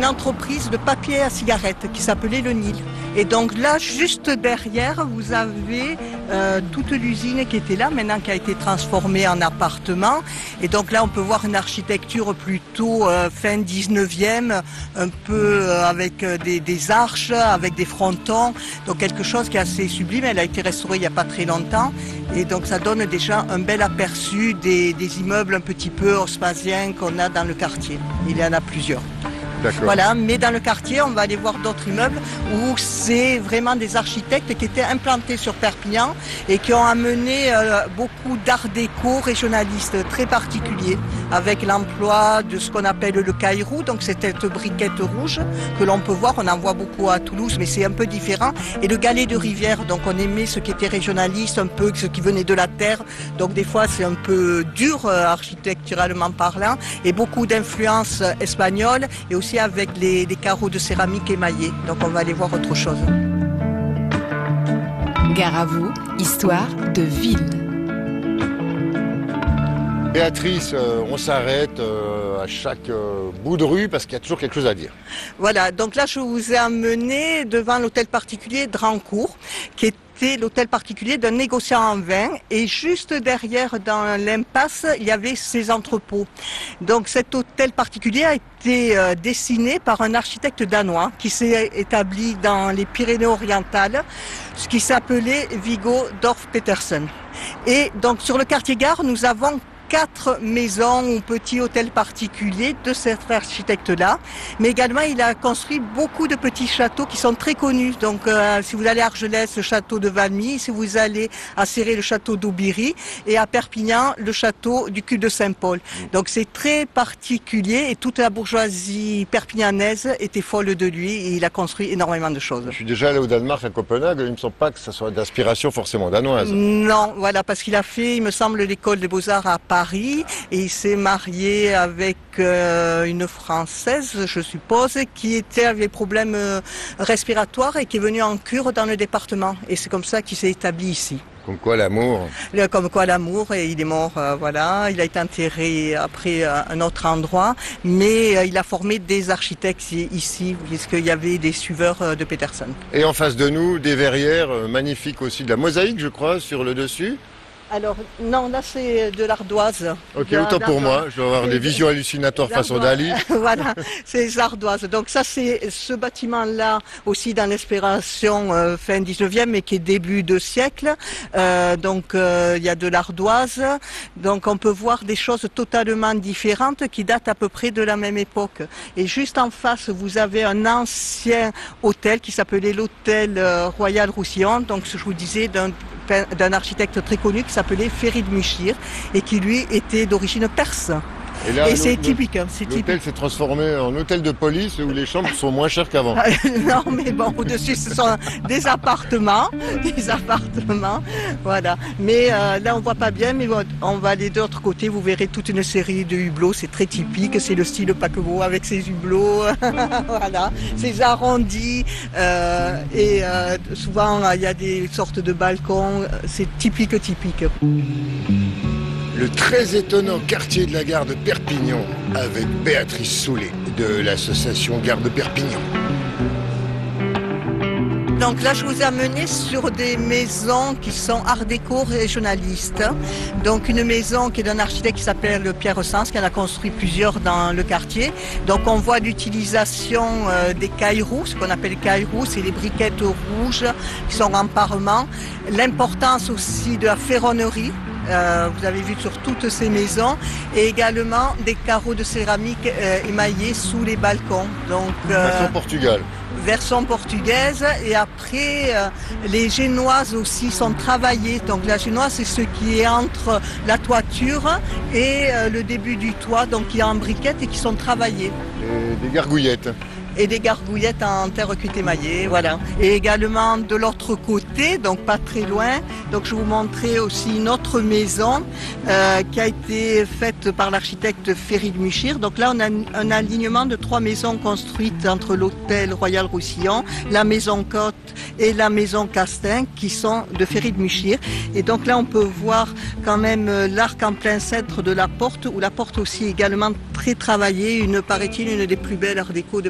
entreprise de papier à cigarettes qui s'appelait le Nil. Et donc là, juste derrière, vous avez toute l'usine qui était là, maintenant qui a été transformée en appartement. Et donc là, on peut voir une architecture plutôt fin 19e, un peu avec des arches, avec des frontons. Donc quelque chose qui est assez sublime. Elle a été restaurée il n'y a pas très longtemps. Et donc ça donne déjà un bel aperçu des immeubles un petit peu haussmanniens qu'on a dans le quartier. Il y en a plusieurs. Voilà, mais dans le quartier, on va aller voir d'autres immeubles où c'est vraiment des architectes qui étaient implantés sur Perpignan et qui ont amené beaucoup d'art déco régionaliste très particulier, avec l'emploi de ce qu'on appelle le caillou, donc c'est cette briquette rouge que l'on peut voir, on en voit beaucoup à Toulouse, mais c'est un peu différent, et le galet de rivière, donc on aimait ce qui était régionaliste, un peu ce qui venait de la terre, donc des fois c'est un peu dur architecturalement parlant, et beaucoup d'influences espagnoles, et aussi avec des carreaux de céramique émaillés. Donc on va aller voir autre chose. Gare à vous, histoire de ville. Béatrice, on s'arrête à chaque bout de rue parce qu'il y a toujours quelque chose à dire. Voilà, donc là je vous ai amené devant l'hôtel particulier Drancourt, qui était l'hôtel particulier d'un négociant en vin, et juste derrière dans l'impasse il y avait ses entrepôts. Donc cet hôtel particulier a été dessiné par un architecte danois qui s'est établi dans les Pyrénées-Orientales, ce qui s'appelait Viggo Dorf Petersen. Et donc sur le quartier Gare, nous avons 4 maisons ou petits hôtels particuliers de cet architecte-là. Mais également, il a construit beaucoup de petits châteaux qui sont très connus. Donc, si vous allez à Argelès, le château de Valmy, si vous allez à Céré, le château d'Aubiry, et à Perpignan, le château du cul de Saint-Paul. Donc, c'est très particulier et toute la bourgeoisie perpignanaise était folle de lui et il a construit énormément de choses. Je suis déjà allé au Danemark, à Copenhague, il ne me semble pas que ça soit d'inspiration forcément danoise. Non, voilà, parce qu'il a fait, il me semble, l'école des Beaux-Arts à Paris. Et il s'est marié avec une Française, je suppose, qui avait des problèmes respiratoires et qui est venue en cure dans le département. Et c'est comme ça qu'il s'est établi ici. Comme quoi l'amour. Comme quoi l'amour, et il est mort, voilà. Il a été enterré après un autre endroit, mais il a formé des architectes ici, puisqu'il y avait des suiveurs de Petersen. Et en face de nous, des verrières magnifiques aussi, de la mosaïque, je crois, sur le dessus. Alors, non, là c'est de l'ardoise. Ok, autant pour moi, je vais avoir des visions hallucinatoires façon Dali. Voilà, c'est les ardoises. Donc ça c'est ce bâtiment-là aussi dans l'inspiration fin 19e mais qui est début de siècle. Donc il y a de l'ardoise. Donc on peut voir des choses totalement différentes qui datent à peu près de la même époque. Et juste en face, vous avez un ancien hôtel qui s'appelait l'hôtel Royal Roussillon. Donc je vous disais d'un architecte très connu qui s'appelait Ferry de Muchir et qui lui était d'origine perse. Et c'est typique. L'hôtel s'est transformé en hôtel de police où les chambres sont moins chères qu'avant. Non mais bon, au-dessus ce sont des appartements, voilà. Mais là on voit pas bien, mais bon, on va aller de l'autre côté, vous verrez toute une série de hublots, c'est très typique, c'est le style paquebot avec ses hublots, voilà, ses arrondis, et souvent il y a des sortes de balcons, c'est typique. Le très étonnant quartier de la gare de Perpignan avec Béatrice Soulet de l'association Gare de Perpignan. Donc là, je vous ai amené sur des maisons qui sont art déco régionalistes. Donc une maison qui est d'un architecte qui s'appelle Pierre Sens, qui en a construit plusieurs dans le quartier. Donc on voit l'utilisation des cailloux, ce qu'on appelle cailloux, c'est les briquettes rouges qui sont en parement. L'importance aussi de la ferronnerie. Vous avez vu sur toutes ces maisons, et également des carreaux de céramique émaillés sous les balcons. Donc, version Portugal. Version portugaise, et après les génoises aussi sont travaillées. Donc la génoise c'est ce qui est entre la toiture et le début du toit, donc qui est en briquettes et qui sont travaillées. Et des gargouillettes. Et des gargouillettes en terre cuite émaillée, voilà. Et également de l'autre côté, donc pas très loin, donc je vous montrais aussi une autre maison qui a été faite par l'architecte Ferry de Muchir. Donc là, on a un alignement de 3 maisons construites entre l'hôtel Royal Roussillon, la maison Côte et la maison Castin, qui sont de Ferry de Muchir. Et donc là, on peut voir quand même l'arc en plein cintre de la porte, où la porte aussi est également très travaillée, paraît-il, une des plus belles art déco de